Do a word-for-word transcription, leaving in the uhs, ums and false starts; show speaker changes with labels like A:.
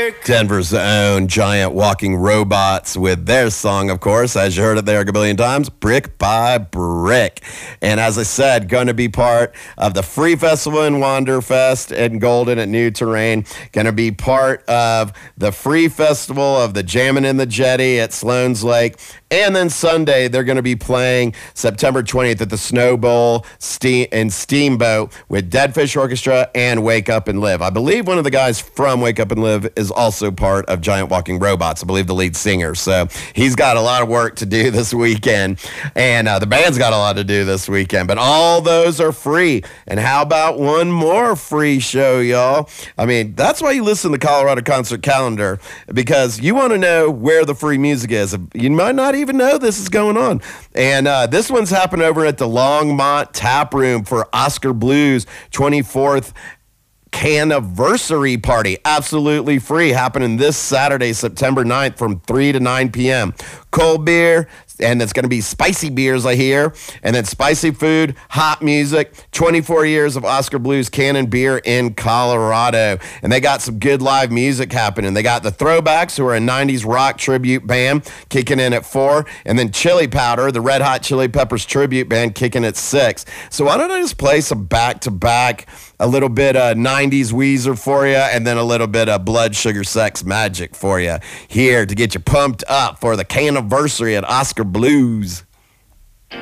A: Denver's own Giant Walking Robots with their song, of course, as you heard it there a billion times, Brick by Brick. And as I said, going to be part of the Free Festival in Wanderfest in Golden at New Terrain. Going to be part of the Free Festival of the Jammin' in the Jetty at Sloan's Lake. And then Sunday, they're going to be playing September twentieth at the Snow Bowl Steam and Steamboat with Dead Fish Orchestra and Wake Up and Live. I believe one of the guys from Wake Up and Live is also part of Giant Walking Robots. I believe the lead singer. So he's got a lot of work to do this weekend. And uh, the band's got a lot to do this weekend. But all those are free. And how about one more free show, y'all? I mean, that's why you listen to the Colorado Concert Calendar, because you want to know where the free music is. You might not even know this is going on. And uh, this one's happening over at the Longmont Tap Room for Oscar Blues twenty-fourth Canniversary Party. Absolutely free, happening this Saturday, September ninth from three to nine p.m. Cold beer, and it's going to be spicy beers, I hear, and then spicy food, hot music, twenty-four years of Oscar Blues Cannon Beer in Colorado. And they got some good live music happening. They got the Throwbacks, who are a nineties rock tribute band, kicking in at four, and then Chili Powder, the Red Hot Chili Peppers tribute band, kicking at six. So why don't I just play some back-to-back, a little bit of nineties Weezer for you, and then a little bit of Blood Sugar Sex Magic for you here to get you pumped up for the Canniversary at Oscar Blues.